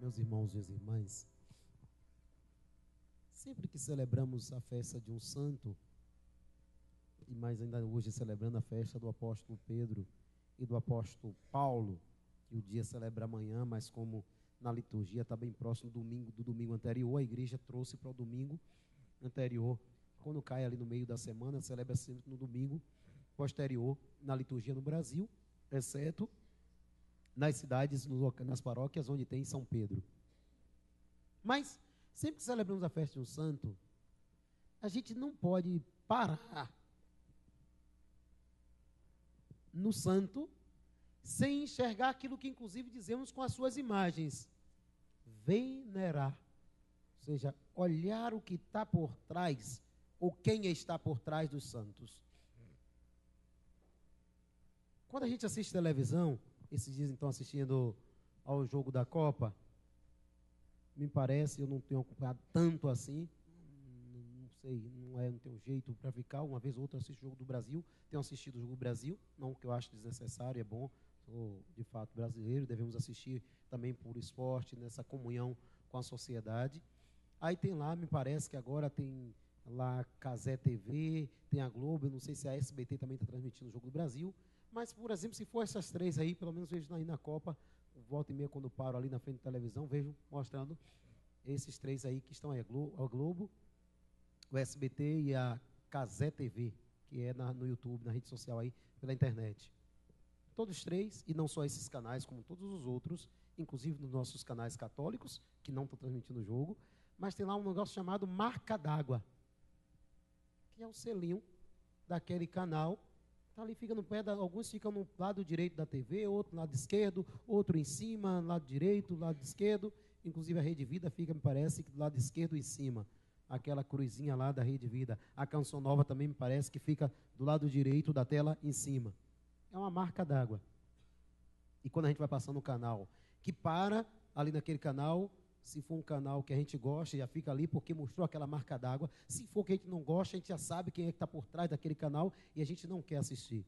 Meus irmãos e as irmãs, sempre que celebramos a festa de um santo, e mais ainda hoje celebrando a festa do apóstolo Pedro e do apóstolo Paulo, que o dia celebra amanhã, mas como na liturgia está bem próximo do domingo anterior, a igreja trouxe para o domingo anterior. Quando cai ali no meio da semana, celebra sempre no domingo posterior, na liturgia no Brasil, exceto nas cidades, nas paróquias onde tem São Pedro. Mas, sempre que celebramos a festa de um santo, a gente não pode parar no santo sem enxergar aquilo que inclusive dizemos com as suas imagens. Venerar, ou seja, olhar o que está por trás, ou quem está por trás dos santos. Quando a gente assiste televisão, esses dias então assistindo ao jogo da Copa, me parece, eu não tenho acompanhado tanto assim, não sei, não tenho jeito para ficar, uma vez ou outra eu assisto o jogo do Brasil, tenho assistido o jogo do Brasil, não que eu acho desnecessário, é bom, sou de fato brasileiro, devemos assistir também por esporte, nessa comunhão com a sociedade. Aí tem lá, me parece que agora tem lá Cazé TV, tem a Globo, eu não sei se a SBT também está transmitindo o jogo do Brasil, mas, por exemplo, se for essas três aí, pelo menos vejo aí na Copa, volta e meia quando paro ali na frente da televisão, vejo mostrando esses três aí que estão aí, a Globo, o SBT e a Cazé TV, que é no YouTube, na rede social aí, pela internet. Todos três, e não só esses canais, como todos os outros, inclusive nos nossos canais católicos, que não estão transmitindo o jogo, mas tem lá um negócio chamado Marca d'Água, que é o selinho daquele canal. Tá ali, fica no pé, alguns ficam no lado direito da TV, outro no lado esquerdo, outro em cima, lado direito, lado esquerdo, inclusive a Rede Vida fica, me parece, do lado esquerdo em cima, aquela cruzinha lá da Rede Vida. A Canção Nova também me parece que fica do lado direito da tela em cima. É uma marca d'água. E quando a gente vai passando no canal, que para ali naquele canal, se for um canal que a gente gosta, já fica ali porque mostrou aquela marca d'água. Se for que a gente não gosta, a gente já sabe quem é que está por trás daquele canal e a gente não quer assistir.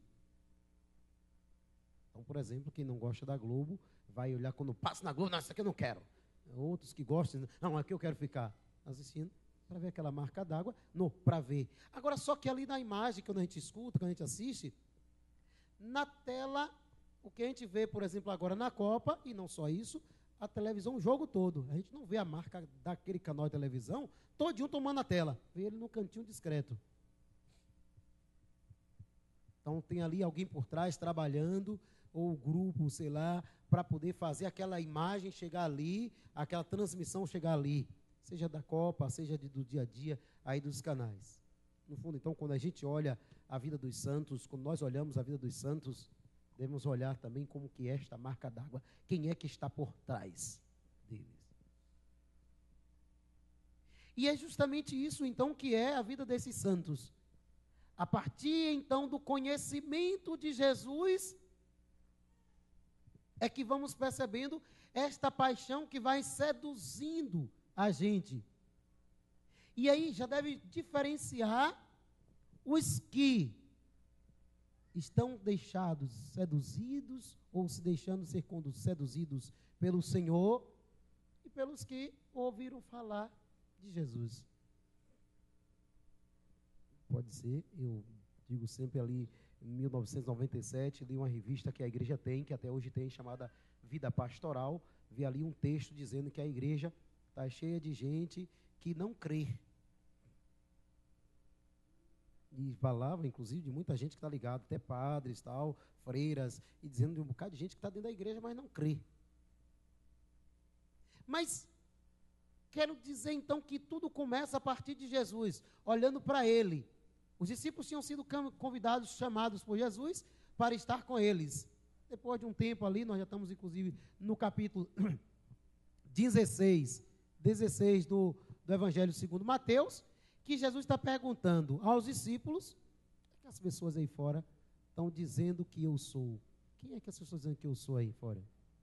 Então, por exemplo, quem não gosta da Globo, vai olhar quando passa na Globo, não, isso aqui eu não quero. Outros que gostam, não, aqui eu quero ficar assistindo para ver aquela marca d'água, não, para ver. Agora, só que ali na imagem, quando a gente escuta, quando a gente assiste, na tela, o que a gente vê, por exemplo, agora na Copa, e não só isso, a televisão o jogo todo. A gente não vê a marca daquele canal de televisão todinho tomando a tela. Vê ele no cantinho discreto. Então tem ali alguém por trás trabalhando, ou o grupo, sei lá, para poder fazer aquela imagem chegar ali, aquela transmissão chegar ali. Seja da Copa, seja do dia a dia aí dos canais. No fundo, então, quando a gente olha a vida dos santos, quando nós olhamos a vida dos santos, devemos olhar também como que é esta marca d'água. Quem é que está por trás deles? E é justamente isso, então, que é a vida desses santos. A partir, então, do conhecimento de Jesus, é que vamos percebendo esta paixão que vai seduzindo a gente. E aí já deve diferenciar os que estão deixados, seduzidos, ou se deixando ser seduzidos pelo Senhor, e pelos que ouviram falar de Jesus. Pode ser, eu digo sempre ali, em 1997, li uma revista que a igreja tem, que até hoje tem, chamada Vida Pastoral, vi ali um texto dizendo que a igreja está cheia de gente que não crê. E falava, inclusive, de muita gente que está ligada, até padres, tal, freiras, e dizendo de um bocado de gente que está dentro da igreja, mas não crê. Mas quero dizer, então, que tudo começa a partir de Jesus, olhando para Ele. Os discípulos tinham sido convidados, chamados por Jesus, para estar com eles. Depois de um tempo ali, nós já estamos, inclusive, no capítulo 16 do Evangelho segundo Mateus, que Jesus está perguntando aos discípulos, o que as pessoas aí fora estão dizendo que eu sou? Quem é que as pessoas dizem que eu sou aí fora?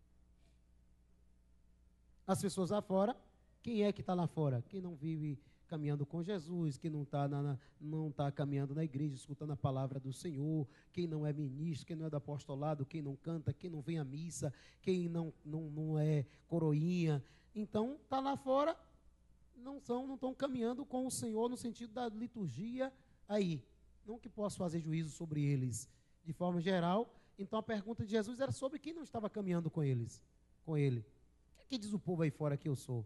As pessoas lá fora, quem é que está lá fora? Quem não vive caminhando com Jesus, quem não está caminhando na igreja, escutando a palavra do Senhor, quem não é ministro, quem não é do apostolado, quem não canta, quem não vem à missa, quem não é coroinha, Então, está lá fora, não estão caminhando com o Senhor no sentido da liturgia aí. Não que posso fazer juízo sobre eles de forma geral. Então, a pergunta de Jesus era sobre quem não estava caminhando com eles, com ele. O que diz o povo aí fora que eu sou?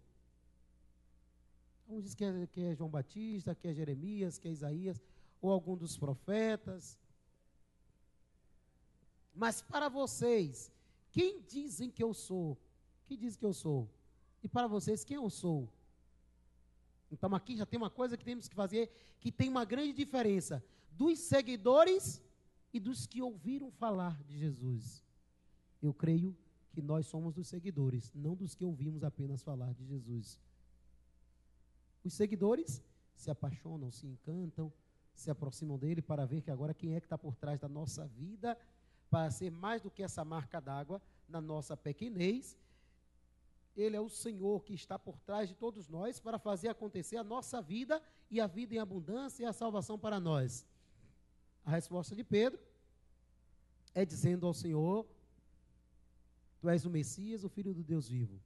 Um diz que é João Batista, que é Jeremias, que é Isaías, ou algum dos profetas. Mas para vocês, quem dizem que eu sou? Quem diz que eu sou? E para vocês, quem eu sou? Então aqui já tem uma coisa que temos que fazer, que tem uma grande diferença dos seguidores e dos que ouviram falar de Jesus. Eu creio que nós somos dos seguidores, não dos que ouvimos apenas falar de Jesus. Os seguidores se apaixonam, se encantam, se aproximam dele para ver que agora quem é que está por trás da nossa vida, para ser mais do que essa marca d'água na nossa pequenez. Ele é o Senhor que está por trás de todos nós para fazer acontecer a nossa vida e a vida em abundância e a salvação para nós. A resposta de Pedro é dizendo ao Senhor: Tu és o Messias, o Filho do Deus vivo.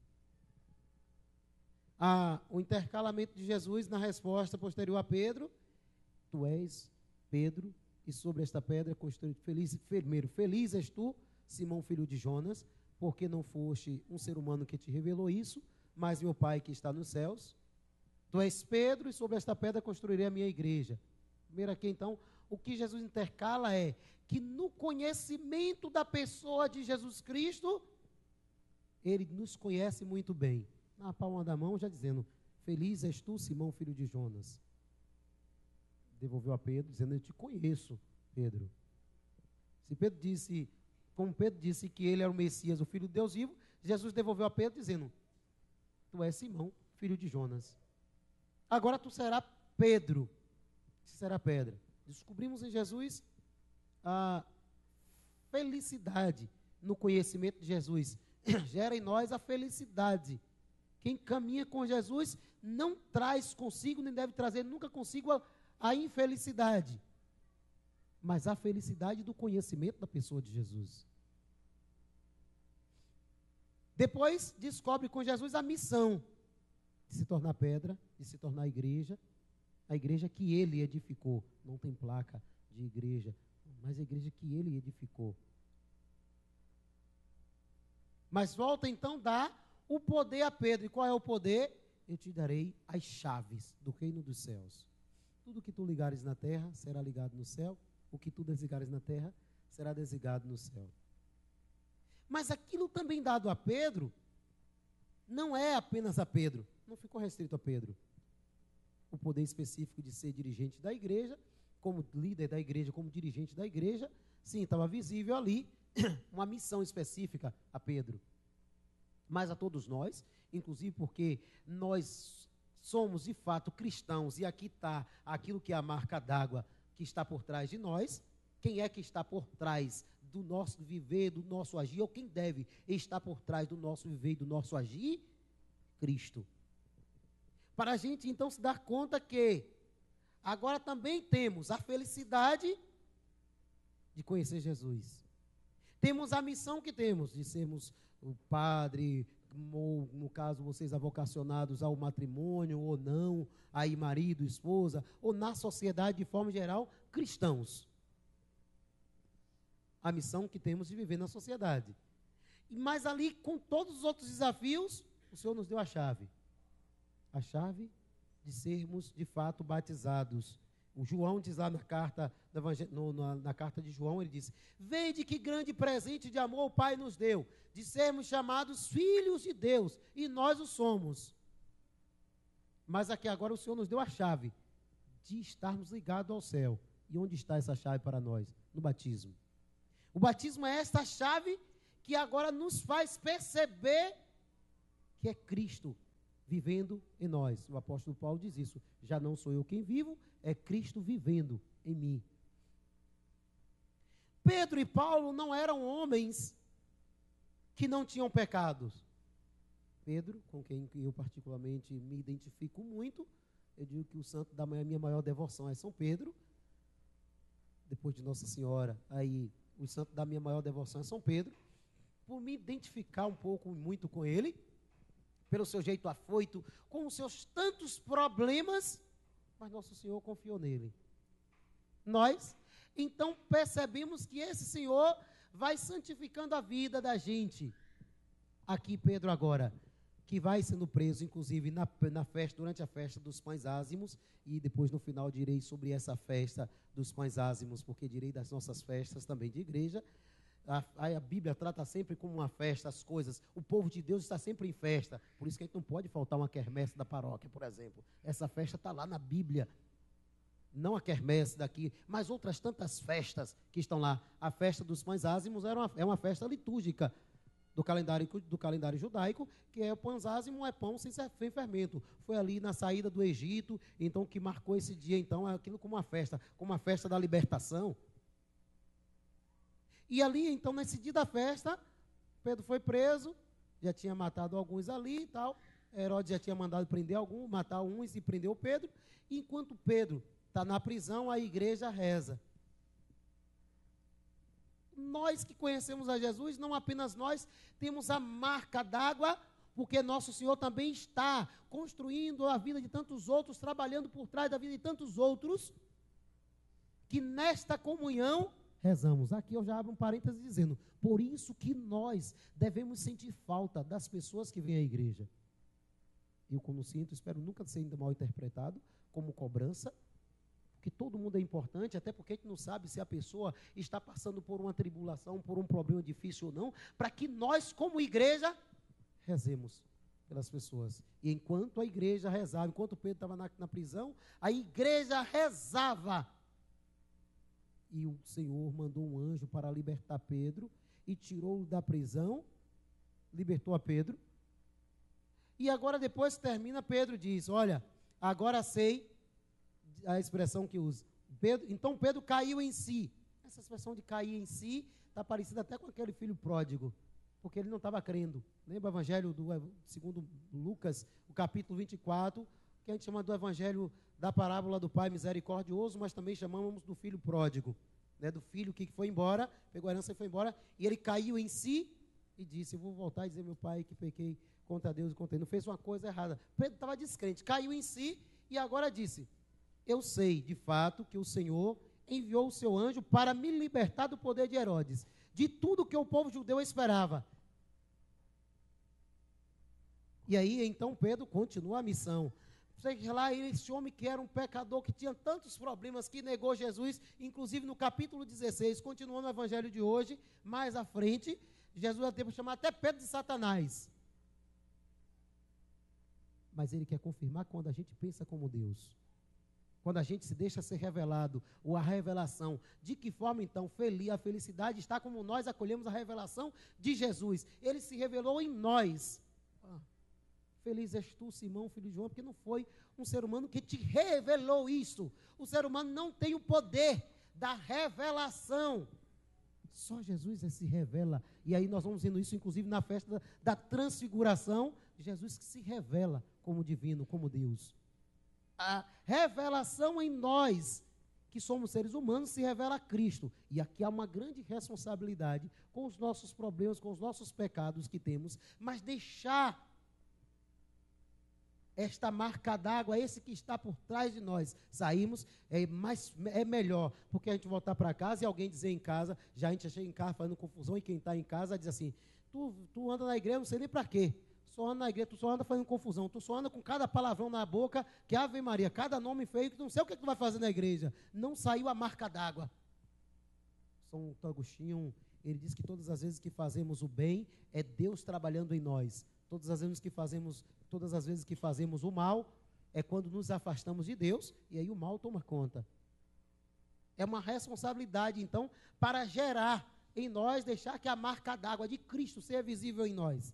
O intercalamento de Jesus na resposta posterior a Pedro: Tu és Pedro, e sobre esta pedra construí feliz és tu, Simão, filho de Jonas, porque não foste um ser humano que te revelou isso, mas meu Pai que está nos céus. Tu és Pedro, e sobre esta pedra construirei a minha igreja. Primeiro aqui, então, o que Jesus intercala é que no conhecimento da pessoa de Jesus Cristo, ele nos conhece muito bem. Na palma da mão, já dizendo: Feliz és tu, Simão, filho de Jonas. Devolveu a Pedro, dizendo: Eu te conheço, Pedro. Como Pedro disse que ele era o Messias, o Filho de Deus vivo, Jesus devolveu a Pedro dizendo: Tu és Simão, filho de Jonas. Agora tu serás Pedro. Tu será pedra. Descobrimos em Jesus a felicidade no conhecimento de Jesus. Gera em nós a felicidade. Quem caminha com Jesus não traz consigo, nem deve trazer nunca consigo a infelicidade, mas a felicidade do conhecimento da pessoa de Jesus. Depois descobre com Jesus a missão de se tornar pedra, de se tornar a igreja que ele edificou. Não tem placa de igreja, mas a igreja que ele edificou. Mas volta então a dar o poder a Pedro. E qual é o poder? Eu te darei as chaves do reino dos céus. Tudo que tu ligares na terra será ligado no céu. O que tu desligares na terra será desligado no céu. Mas aquilo também dado a Pedro não é apenas a Pedro. Não ficou restrito a Pedro. O poder específico de ser dirigente da igreja, como líder da igreja, como dirigente da igreja, sim, estava visível ali uma missão específica a Pedro. Mas a todos nós, inclusive porque nós somos de fato cristãos, e aqui está aquilo que é a marca d'água que está por trás de nós. Quem é que está por trás do nosso viver, do nosso agir, ou quem deve estar por trás do nosso viver e do nosso agir? Cristo. Para a gente então se dar conta que agora também temos a felicidade de conhecer Jesus. Temos a missão que temos de sermos o padre, ou no caso vocês avocacionados ao matrimônio ou não, aí marido, esposa, ou na sociedade de forma geral, cristãos. A missão que temos de viver na sociedade. Mas ali, com todos os outros desafios, o Senhor nos deu a chave. A chave de sermos de fato batizados. O João diz lá na carta, na carta de João, ele diz: Vede que grande presente de amor o Pai nos deu, de sermos chamados filhos de Deus, e nós o somos. Mas aqui agora o Senhor nos deu a chave de estarmos ligados ao céu. E onde está essa chave para nós? No batismo. O batismo é esta chave que agora nos faz perceber que é Cristo vivendo em nós. O apóstolo Paulo diz isso: já não sou eu quem vivo, é Cristo vivendo em mim. Pedro e Paulo não eram homens que não tinham pecados. Pedro, com quem eu particularmente me identifico muito, eu digo que o santo da minha maior devoção é São Pedro. Depois de Nossa Senhora, aí o santo da minha maior devoção é São Pedro. Por me identificar um pouco, muito com ele, pelo seu jeito afoito, com os seus tantos problemas, mas nosso Senhor confiou nele. Nós, então, percebemos que esse Senhor vai santificando a vida da gente. Aqui Pedro agora, que vai sendo preso, inclusive na festa, durante a festa dos pães ázimos, e depois no final direi sobre essa festa dos pães ázimos, porque direi das nossas festas também de igreja. A Bíblia trata sempre como uma festa as coisas, o povo de Deus está sempre em festa, por isso que a gente não pode faltar uma quermesse da paróquia, por exemplo. Essa festa está lá na Bíblia, não a quermesse daqui, mas outras tantas festas que estão lá. A festa dos pães ázimos é uma festa litúrgica do calendário judaico, que é o pães ázimo, é pão sem fermento. Foi ali na saída do Egito, então que marcou esse dia, então, aquilo como uma festa da libertação. E ali, então, nesse dia da festa, Pedro foi preso, já tinha matado alguns ali e tal. Herodes já tinha mandado prender alguns, matar uns e prendeu Pedro. E enquanto Pedro está na prisão, a igreja reza. Nós que conhecemos a Jesus, não apenas nós, temos a marca d'água, porque nosso Senhor também está construindo a vida de tantos outros, trabalhando por trás da vida de tantos outros, que nesta comunhão rezamos. Aqui eu já abro um parênteses dizendo, por isso que nós devemos sentir falta das pessoas que vêm à igreja. Eu, quando sinto, espero nunca ser ainda mal interpretado como cobrança, porque todo mundo é importante, até porque a gente não sabe se a pessoa está passando por uma tribulação, por um problema difícil ou não, para que nós, como igreja, rezemos pelas pessoas. E enquanto a igreja rezava, enquanto Pedro estava na prisão, a igreja rezava. E o Senhor mandou um anjo para libertar Pedro e tirou-o da prisão, libertou a Pedro. E agora depois termina, Pedro diz, olha, agora sei a expressão que usa. Então Pedro caiu em si. Essa expressão de cair em si está parecida até com aquele filho pródigo, porque ele não estava crendo. Lembra o evangelho segundo Lucas, o capítulo 24, que a gente chama do evangelho da parábola do pai misericordioso, mas também chamamos do filho pródigo, né, do filho que foi embora, pegou a herança e foi embora, e ele caiu em si e disse, eu vou voltar e dizer meu pai que pequei contra Deus e contra ele. Não fez uma coisa errada. Pedro estava descrente, caiu em si e agora disse, eu sei de fato que o Senhor enviou o seu anjo para me libertar do poder de Herodes, de tudo que o povo judeu esperava. E aí, então, Pedro continua a missão. Você diz lá, esse homem que era um pecador, que tinha tantos problemas, que negou Jesus, inclusive no capítulo 16, continuando o evangelho de hoje, mais à frente, Jesus até para chamar até Pedro de Satanás. Mas ele quer confirmar quando a gente pensa como Deus. Quando a gente se deixa ser revelado, ou a revelação, de que forma então a felicidade está como nós acolhemos a revelação de Jesus. Ele se revelou em nós. Feliz és tu, Simão, filho de João, porque não foi um ser humano que te revelou isso. O ser humano não tem o poder da revelação. Só Jesus se revela. E aí nós vamos vendo isso, inclusive, na festa da transfiguração. Jesus que se revela como divino, como Deus. A revelação em nós, que somos seres humanos, se revela a Cristo. E aqui há uma grande responsabilidade com os nossos problemas, com os nossos pecados que temos, mas deixar esta marca d'água, esse que está por trás de nós, saímos, é melhor, porque a gente voltar para casa e alguém dizer em casa, já a gente chega em casa fazendo confusão, e quem está em casa diz assim, tu anda na igreja, não sei nem para quê, só anda na igreja, tu só anda fazendo confusão, tu só anda com cada palavrão na boca, que Ave Maria, cada nome feio, que não sei o que tu vai fazer na igreja, não saiu a marca d'água. São Agostinho, ele diz que todas as vezes que fazemos o bem, é Deus trabalhando em nós. Todas as vezes que fazemos o mal, é quando nos afastamos de Deus, e aí o mal toma conta. É uma responsabilidade, então, para gerar em nós, deixar que a marca d'água de Cristo seja visível em nós.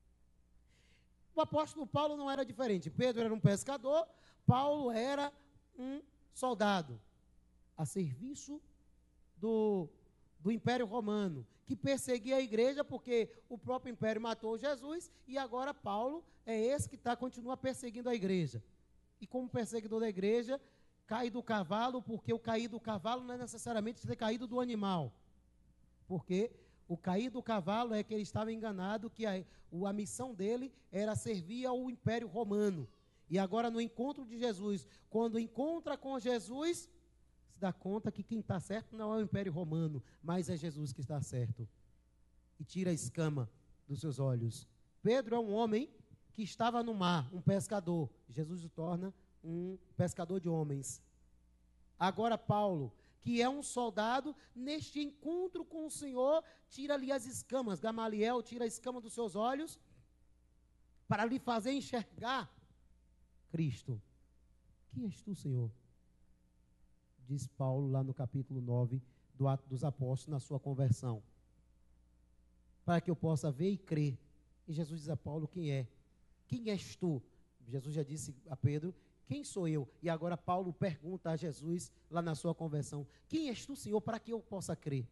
O apóstolo Paulo não era diferente. Pedro era um pescador, Paulo era um soldado, a serviço do Império Romano, que perseguia a igreja, porque o próprio império matou Jesus, e agora Paulo é esse que continua perseguindo a igreja. E como perseguidor da igreja, cai do cavalo, porque o cair do cavalo não é necessariamente ter caído do animal, porque O cair do cavalo é que ele estava enganado, que a missão dele era servir ao Império Romano. E agora no encontro de Jesus, quando encontra com Jesus, se dá conta que quem está certo não é o Império Romano, mas é Jesus que está certo. E tira a escama dos seus olhos. Pedro é um homem que estava no mar, um pescador. Jesus o torna um pescador de homens. Agora Paulo, que é um soldado, neste encontro com o Senhor, tira-lhe as escamas. Gamaliel tira a escama dos seus olhos para lhe fazer enxergar Cristo. Quem és tu, Senhor? Diz Paulo lá no capítulo 9 do Atos dos Apóstolos, na sua conversão. Para que eu possa ver e crer. E Jesus diz a Paulo, quem é? Quem és tu? Jesus já disse a Pedro, quem sou eu? E agora Paulo pergunta a Jesus, lá na sua conversão, quem és tu, Senhor, para que eu possa crer?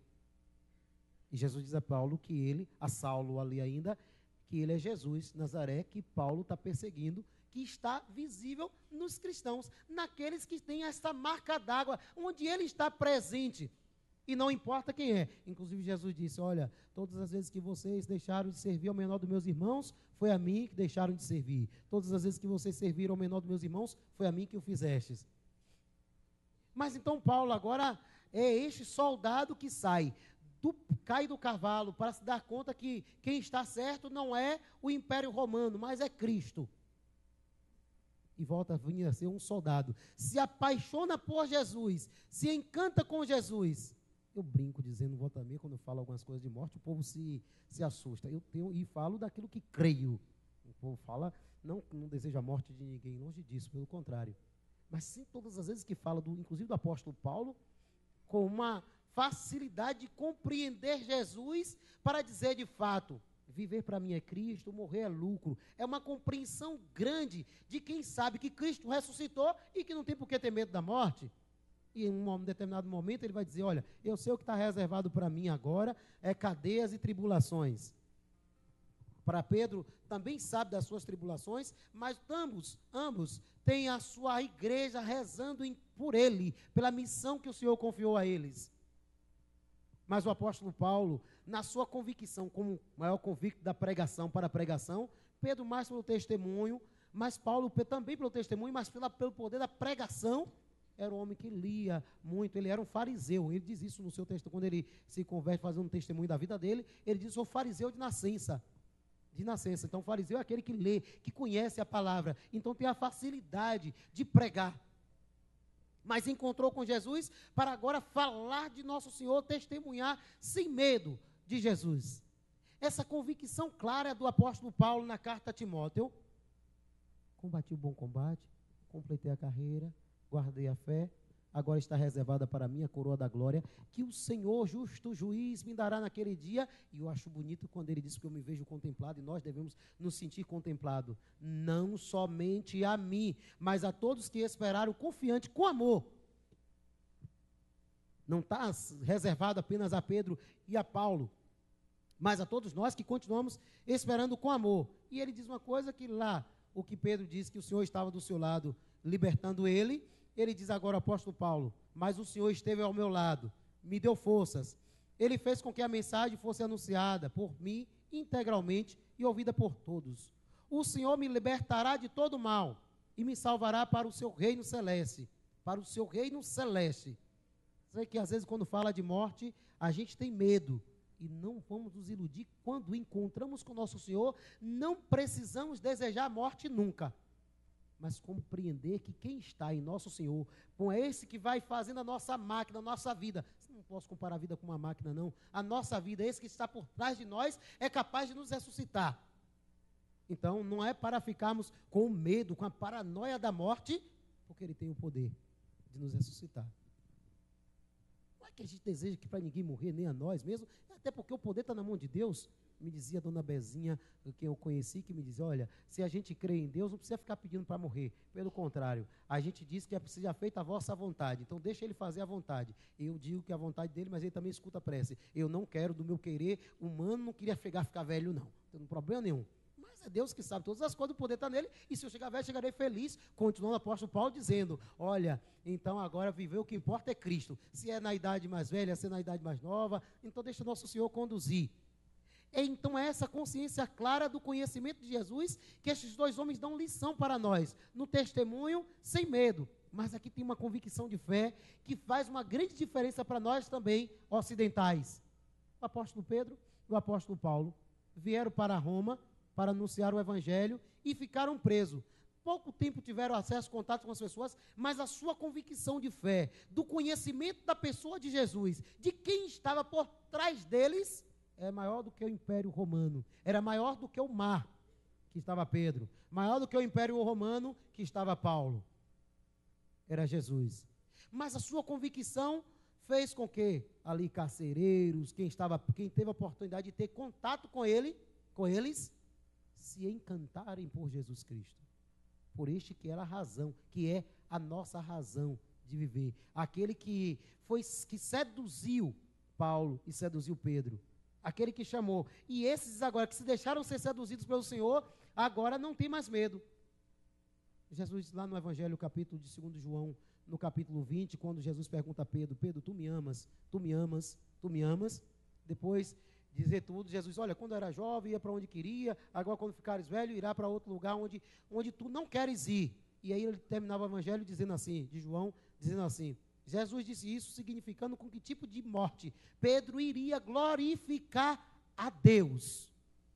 E Jesus diz a Paulo que ele, a Saulo ali ainda, que ele é Jesus, Nazaré, que Paulo está perseguindo, que está visível nos cristãos, naqueles que têm essa marca d'água, onde ele está presente. E não importa quem é. Inclusive Jesus disse, olha, todas as vezes que vocês deixaram de servir ao menor dos meus irmãos, foi a mim que deixaram de servir. Todas as vezes que vocês serviram ao menor dos meus irmãos, foi a mim que o fizestes. Mas então Paulo agora é este soldado que cai do cavalo para se dar conta que quem está certo não é o Império Romano, mas é Cristo. E volta a vir a ser um soldado. Se apaixona por Jesus, se encanta com Jesus. Eu brinco dizendo, volta a mim, quando eu falo algumas coisas de morte, o povo se assusta. E falo daquilo que creio. O povo fala, não deseja a morte de ninguém, longe disso, pelo contrário. Mas sim, todas as vezes que fala, inclusive do apóstolo Paulo, com uma facilidade de compreender Jesus, para dizer de fato, viver para mim é Cristo, morrer é lucro. É uma compreensão grande de quem sabe que Cristo ressuscitou e que não tem por que ter medo da morte. E em um determinado momento ele vai dizer, olha, eu sei o que está reservado para mim agora, é cadeias e tribulações. Para Pedro, também sabe das suas tribulações, mas ambos têm a sua igreja rezando por ele, pela missão que o Senhor confiou a eles. Mas o apóstolo Paulo, na sua convicção, como maior convicto da pregação para a pregação, Pedro mais pelo testemunho, mas Paulo também pelo testemunho, mas pelo poder da pregação, era um homem que lia muito, ele era um fariseu. Ele diz isso no seu texto, quando ele se converte fazendo um testemunho da vida dele, ele diz, sou fariseu de nascença. Então, fariseu é aquele que lê, que conhece a palavra, então tem a facilidade de pregar. Mas encontrou com Jesus para agora falar de nosso Senhor, testemunhar sem medo de Jesus. Essa convicção clara do apóstolo Paulo na carta a Timóteo. Combati o bom combate, completei a carreira, guardei a fé, agora está reservada para mim a coroa da glória, que o Senhor, justo juiz, me dará naquele dia. E eu acho bonito quando ele diz que eu me vejo contemplado, e nós devemos nos sentir contemplado, não somente a mim, mas a todos que esperaram confiante, com amor. Não está reservado apenas a Pedro e a Paulo, mas a todos nós que continuamos esperando com amor. E ele diz uma coisa que lá, o que Pedro disse, que o Senhor estava do seu lado, libertando ele diz agora, o apóstolo Paulo, mas o Senhor esteve ao meu lado, me deu forças. Ele fez com que a mensagem fosse anunciada por mim integralmente e ouvida por todos. O Senhor me libertará de todo mal e me salvará para o seu reino celeste. Para o seu reino celeste. Sei que às vezes quando fala de morte, a gente tem medo. E não vamos nos iludir, quando encontramos com o nosso Senhor, não precisamos desejar a morte nunca. Mas compreender que quem está em nosso Senhor, com esse que vai fazendo a nossa máquina, a nossa vida, não posso comparar a vida com uma máquina não, a nossa vida, esse que está por trás de nós, é capaz de nos ressuscitar. Então não é para ficarmos com medo, com a paranoia da morte, porque ele tem o poder de nos ressuscitar. Não é que a gente deseja que para ninguém morrer, nem a nós mesmo, até porque o poder está na mão de Deus. Me dizia a dona Bezinha, quem eu conheci, que me dizia, olha, se a gente crê em Deus, não precisa ficar pedindo para morrer. Pelo contrário, a gente diz que seja feita a vossa vontade. Então deixa ele fazer a vontade. Eu digo que é a vontade dele, mas ele também escuta a prece. Eu não quero do meu querer humano, não queria ficar velho não. Não tem problema nenhum. Mas mas é Deus que sabe todas as coisas, o poder está nele, e se eu chegar velho, chegarei feliz. Continuando o apóstolo Paulo dizendo, olha, então agora viver o que importa é Cristo. Se é na idade mais velha, se é na idade mais nova, então deixa o nosso Senhor conduzir. Então é essa consciência clara do conhecimento de Jesus que estes dois homens dão lição para nós, no testemunho, sem medo. Mas aqui tem uma convicção de fé que faz uma grande diferença para nós também, ocidentais. O apóstolo Pedro e o apóstolo Paulo vieram para Roma para anunciar o evangelho e ficaram presos. Pouco tempo tiveram acesso, contato com as pessoas, mas a sua convicção de fé, do conhecimento da pessoa de Jesus, de quem estava por trás deles, é maior do que o Império Romano. Era maior do que o mar, que estava Pedro. Maior do que o Império Romano, que estava Paulo. Era Jesus. Mas a sua convicção fez com que ali carcereiros, quem teve a oportunidade de ter contato com eles, se encantarem por Jesus Cristo. Por este que era a razão, que é a nossa razão de viver. Aquele que seduziu Paulo e seduziu Pedro. Aquele que chamou. E esses agora que se deixaram ser seduzidos pelo Senhor, agora não tem mais medo. Jesus, lá no Evangelho, capítulo de 2 João, no capítulo 20, quando Jesus pergunta a Pedro, Pedro, tu me amas? Tu me amas? Tu me amas? Depois dizer tudo, Jesus, olha, quando era jovem, ia para onde queria, agora quando ficares velho, irá para outro lugar onde tu não queres ir. E aí ele terminava o Evangelho dizendo assim, de João, dizendo assim, Jesus disse isso significando com que tipo de morte Pedro iria glorificar a Deus.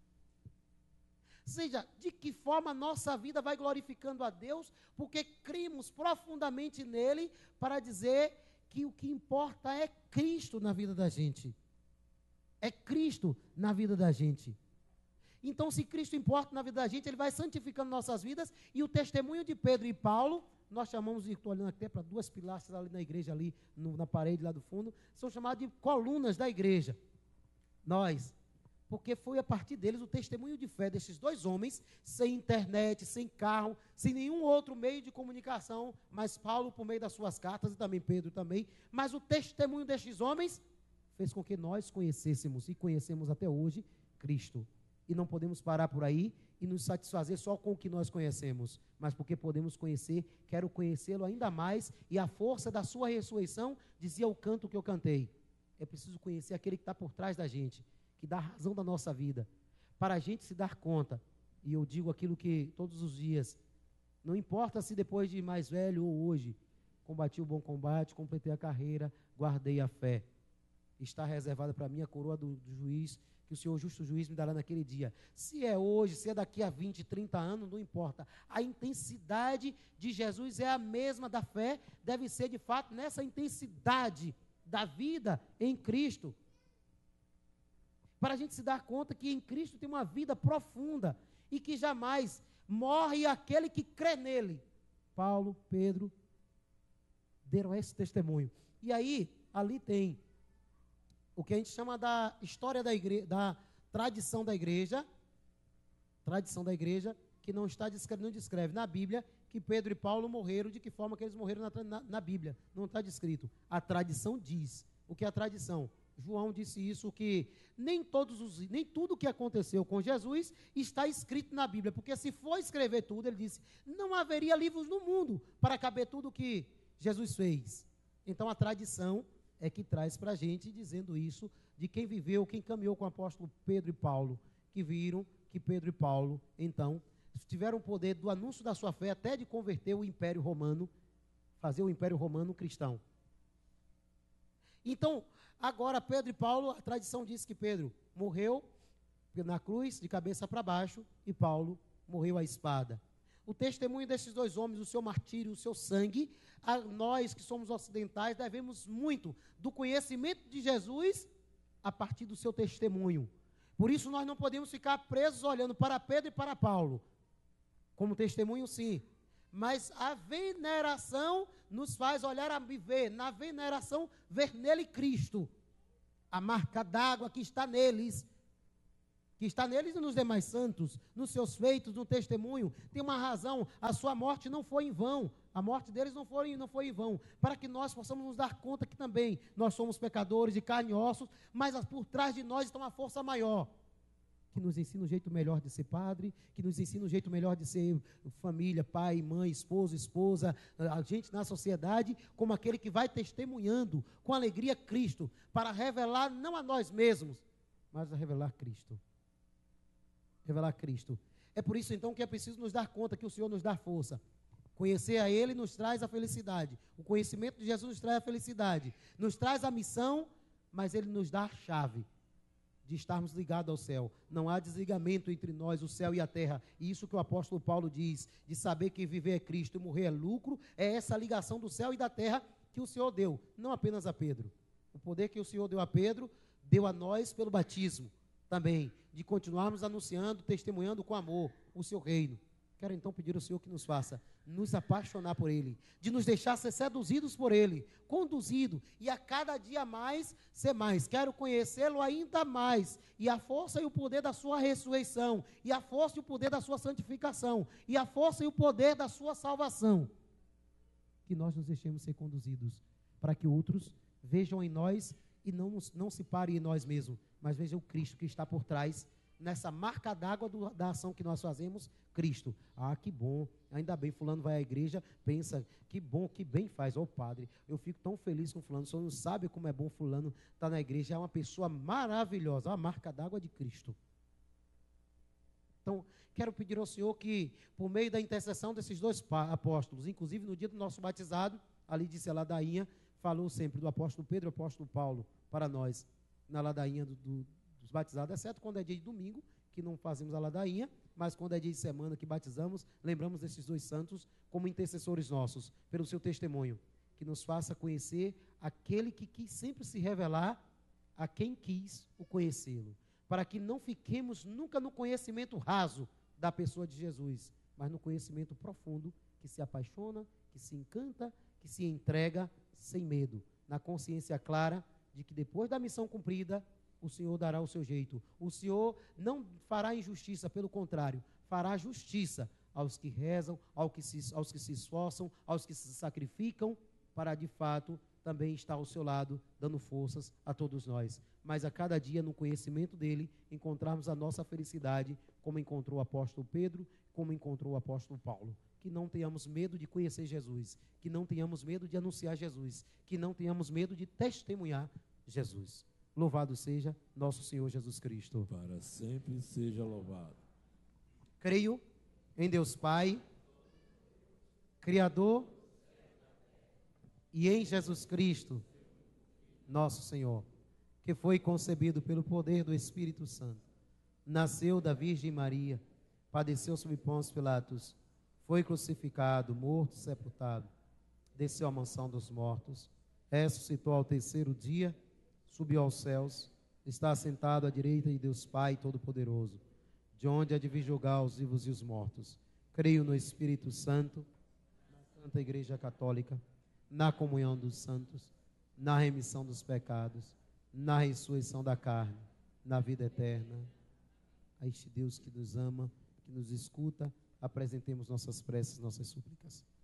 Ou seja, de que forma a nossa vida vai glorificando a Deus, porque cremos profundamente nele para dizer que o que importa é Cristo na vida da gente. É Cristo na vida da gente. Então, se Cristo importa na vida da gente, ele vai santificando nossas vidas, e o testemunho de Pedro e Paulo, nós chamamos, estou olhando até para 2 pilastras ali na igreja, ali na parede lá do fundo, são chamados de colunas da igreja. Porque foi a partir deles o testemunho de fé desses dois homens, sem internet, sem carro, sem nenhum outro meio de comunicação, mas Paulo por meio das suas cartas, e também Pedro também, mas o testemunho destes homens fez com que nós conhecêssemos, e conhecemos até hoje, Cristo. E não podemos parar por aí e nos satisfazer só com o que nós conhecemos, mas porque podemos conhecer, quero conhecê-lo ainda mais, e a força da sua ressurreição, dizia o canto que eu cantei, é preciso conhecer aquele que está por trás da gente, que dá a razão da nossa vida, para a gente se dar conta, e eu digo aquilo que todos os dias, não importa se depois de mais velho ou hoje, combati o bom combate, completei a carreira, guardei a fé, está reservada para mim a coroa do juiz, que o Senhor justo juiz me dará naquele dia. Se é hoje, se é daqui a 20, 30 anos, não importa. A intensidade de Jesus é a mesma da fé, deve ser de fato nessa intensidade da vida em Cristo. Para a gente se dar conta que em Cristo tem uma vida profunda e que jamais morre aquele que crê nele. Paulo, Pedro, deram esse testemunho. E aí, ali tem o que a gente chama da história da igreja, da tradição da igreja, que não descreve na Bíblia que Pedro e Paulo morreram, de que forma que eles morreram na Bíblia, não está descrito. A tradição diz. O que é a tradição? João disse isso, que nem tudo que aconteceu com Jesus está escrito na Bíblia, porque se for escrever tudo, ele disse, não haveria livros no mundo para caber tudo o que Jesus fez. Então a tradição é que traz para a gente, dizendo isso, de quem viveu, quem caminhou com o apóstolo Pedro e Paulo, que viram que Pedro e Paulo, então, tiveram o poder do anúncio da sua fé, até de converter o Império Romano, fazer o Império Romano cristão. Então, agora Pedro e Paulo, a tradição diz que Pedro morreu na cruz, de cabeça para baixo, e Paulo morreu à espada. O testemunho desses dois homens, o seu martírio, o seu sangue, a nós que somos ocidentais devemos muito do conhecimento de Jesus a partir do seu testemunho. Por isso nós não podemos ficar presos olhando para Pedro e para Paulo, como testemunho sim, mas a veneração nos faz olhar a viver, na veneração ver nele Cristo, a marca d'água que está neles e nos demais santos, nos seus feitos, no testemunho. Tem uma razão, a sua morte não foi em vão, a morte deles não foi em vão, para que nós possamos nos dar conta que também nós somos pecadores de carne e ossos, mas por trás de nós está uma força maior, que nos ensina um jeito melhor de ser padre, que nos ensina um jeito melhor de ser família, pai, mãe, esposo, esposa, a gente na sociedade, como aquele que vai testemunhando com alegria Cristo, para revelar não a nós mesmos, mas a revelar Cristo. Revelar Cristo. É por isso então que é preciso nos dar conta que o Senhor nos dá força. Conhecer a Ele nos traz a felicidade. O conhecimento de Jesus nos traz a felicidade. Nos traz a missão, mas Ele nos dá a chave de estarmos ligados ao céu. Não há desligamento entre nós, o céu e a terra. E isso que o apóstolo Paulo diz, de saber que viver é Cristo e morrer é lucro, é essa ligação do céu e da terra que o Senhor deu, não apenas a Pedro. O poder que o Senhor deu a Pedro, deu a nós pelo batismo também, de continuarmos anunciando, testemunhando com amor o seu reino. Quero então pedir ao Senhor que nos faça nos apaixonar por Ele, de nos deixar ser seduzidos por Ele, conduzido, e a cada dia mais ser mais. Quero conhecê-lo ainda mais, e a força e o poder da sua ressurreição, e a força e o poder da sua santificação, e a força e o poder da sua salvação. Que nós nos deixemos ser conduzidos, para que outros vejam em nós e não se parem em nós mesmos, mas vejam o Cristo que está por trás, nessa marca d'água da ação que nós fazemos, Cristo. Ah, que bom, ainda bem, fulano vai à igreja, pensa, que bom, que bem faz, ó Padre, eu fico tão feliz com fulano, o senhor não sabe como é bom fulano estar na igreja, é uma pessoa maravilhosa, a marca d'água de Cristo. Então, quero pedir ao Senhor que, por meio da intercessão desses dois apóstolos, inclusive no dia do nosso batizado, ali disse a ladainha, falou sempre do apóstolo Pedro e do apóstolo Paulo para nós, na ladainha dos batizados, exceto quando é dia de domingo, que não fazemos a ladainha, mas quando é dia de semana que batizamos, lembramos desses dois santos como intercessores nossos, pelo seu testemunho, que nos faça conhecer aquele que quis sempre se revelar a quem quis o conhecê-lo, para que não fiquemos nunca no conhecimento raso da pessoa de Jesus, mas no conhecimento profundo, que se apaixona, que se encanta, que se entrega sem medo, na consciência clara de que depois da missão cumprida, o Senhor dará o seu jeito. O Senhor não fará injustiça, pelo contrário, fará justiça aos que rezam, aos que se esforçam, aos que se sacrificam, para de fato também estar ao seu lado, dando forças a todos nós. Mas a cada dia, no conhecimento dele, encontrarmos a nossa felicidade, como encontrou o apóstolo Pedro, como encontrou o apóstolo Paulo. Que não tenhamos medo de conhecer Jesus, que não tenhamos medo de anunciar Jesus, que não tenhamos medo de testemunhar Jesus. Louvado seja nosso Senhor Jesus Cristo. Para sempre seja louvado. Creio em Deus Pai, Criador, e em Jesus Cristo, nosso Senhor, que foi concebido pelo poder do Espírito Santo, nasceu da Virgem Maria, padeceu sob Pôncio Pilatos, foi crucificado, morto, sepultado, desceu à mansão dos mortos, ressuscitou ao terceiro dia, subiu aos céus, está assentado à direita de Deus Pai Todo-Poderoso, de onde há de vir julgar os vivos e os mortos. Creio no Espírito Santo, na Santa Igreja Católica, na comunhão dos santos, na remissão dos pecados, na ressurreição da carne, na vida eterna. A este Deus que nos ama, que nos escuta, apresentemos nossas preces, nossas súplicas.